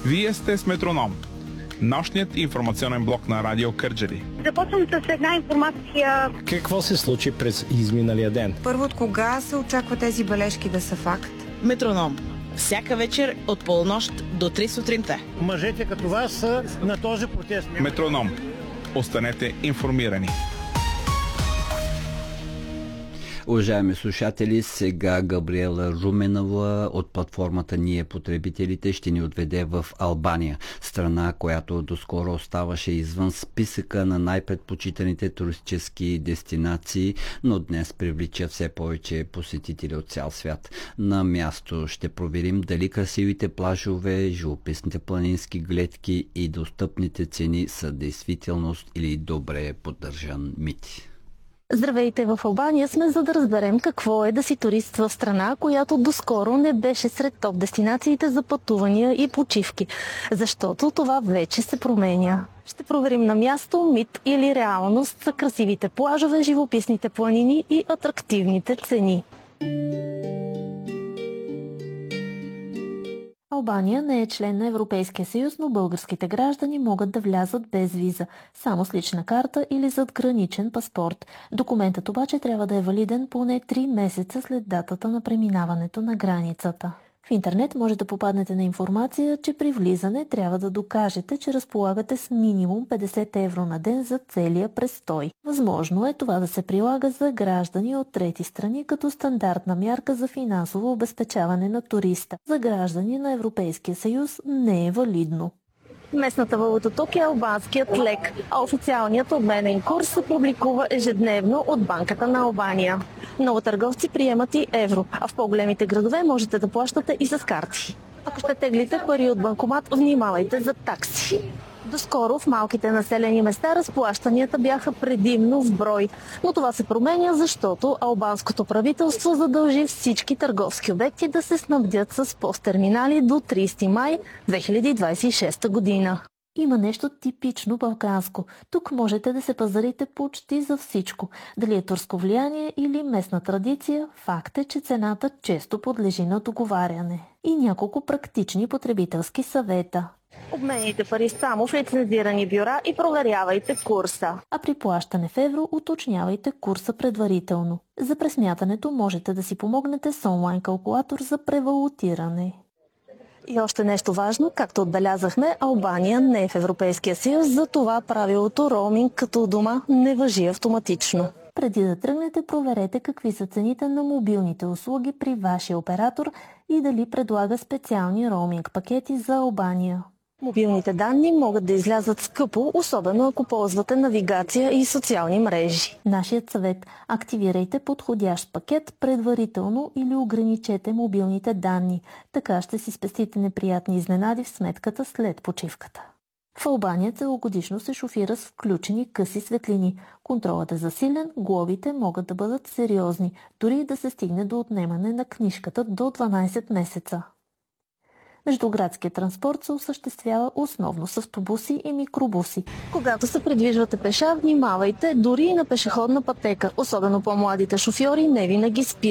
Вие сте с Метроном, нощният информационен блок на Радио Кърджали. Започвам с една информация. Какво се случи през изминалия ден? Първо, от кога се очаква тези бележки да са факт? Метроном. Всяка вечер от полунощ до 3 сутринта. Мъжете като вас са на този протест. Метроном. Останете информирани. Уважаеми слушатели, сега Габриела Руменова от платформата Ние потребителите ще ни отведе в Албания, страна, която доскоро оставаше извън списъка на най-предпочитаните туристически дестинации, но днес привлича все повече посетители от цял свят. На място ще проверим дали красивите плажове, живописните планински гледки и достъпните цени са действителност или добре поддържан мит. Здравейте, в Албания сме, за да разберем какво е да си турист в страна, която доскоро не беше сред топ дестинациите за пътувания и почивки. Защото това вече се променя. Ще проверим на място мит или реалност са красивите плажове, живописните планини и атрактивните цени. Албания не е член на Европейския съюз, но българските граждани могат да влязат без виза, само с лична карта или задграничен паспорт. Документът обаче трябва да е валиден поне 3 месеца след датата на преминаването на границата. В интернет може да попаднете на информация, че при влизане трябва да докажете, че разполагате с минимум 50 евро на ден за целия престой. Възможно е това да се прилага за граждани от трети страни като стандартна мярка за финансово обезпечаване на туриста. За граждани на Европейския съюз не е валидно. Местната валута тук е албанският лек, а официалният обменен курс се публикува ежедневно от Банката на Албания. Много търговци приемат и евро, а в по-големите градове можете да плащате и с карти. Ако ще теглите пари от банкомат, внимавайте за такси. Доскоро в малките населени места разплащанията бяха предимно в брой, но това се променя, защото албанското правителство задължи всички търговски обекти да се снабдят с посттерминали до 30 май 2026 година. Има нещо типично балканско. Тук можете да се пазарите почти за всичко. Дали е турско влияние или местна традиция, факт е, че цената често подлежи на договаряне. И няколко практични потребителски съвета. Обмените пари само в лицензирани бюра и проверявайте курса. А при плащане в евро уточнявайте курса предварително. За пресмятането можете да си помогнете с онлайн калкулатор за превалутиране. И още нещо важно, както отбелязахме, Албания не е в Европейския съюз, затова правилото роуминг като дома не важи автоматично. Преди да тръгнете, проверете какви са цените на мобилните услуги при вашия оператор и дали предлага специални роуминг пакети за Албания. Мобилните данни могат да излязат скъпо, особено ако ползвате навигация и социални мрежи. Нашият съвет – активирайте подходящ пакет предварително или ограничете мобилните данни. Така ще си спестите неприятни изненади в сметката след почивката. В Албания целогодишно се шофира с включени къси светлини. Контролът е засилен, глобите могат да бъдат сериозни, дори да се стигне до отнемане на книжката до 12 месеца. Междуградският транспорт се осъществява основно с автобуси и микробуси. Когато се придвижвате пеша, внимавайте дори и на пешеходна пътека. Особено по-младите шофьори не винаги спират.